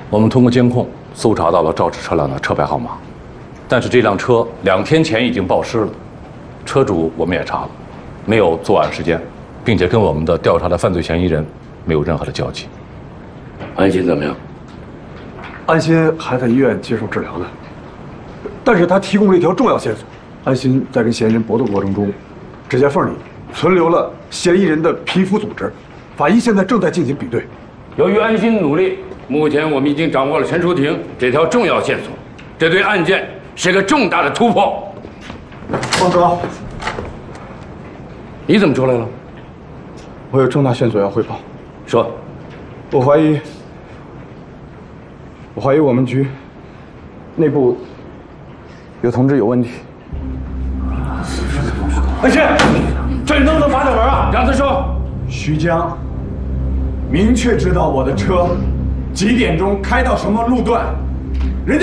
我们通过监控搜查到了肇事车辆的车牌号码，但是这辆车2天前已经报失了，车主我们也查了，没有作案时间，并且跟我们的调查的犯罪嫌疑人没有任何的交集。 安心怎么样？ 安心还在医院接受治疗呢，但是他提供了一条重要线索。安心在跟嫌疑人搏斗过程中，指甲缝里存留了嫌疑人的皮肤组织，法医现在正在进行比对。 由于安心的努力，目前我们已经掌握了陈淑婷这条重要线索，这对案件是个重大的突破。 王哥， 你怎么出来了？ 我有重大线索要汇报。 说。 我怀疑我们局内部有同志有问题。 安心，这你能不能把点门啊？让他说。 徐江明确知道我的车几点钟开到什么路段，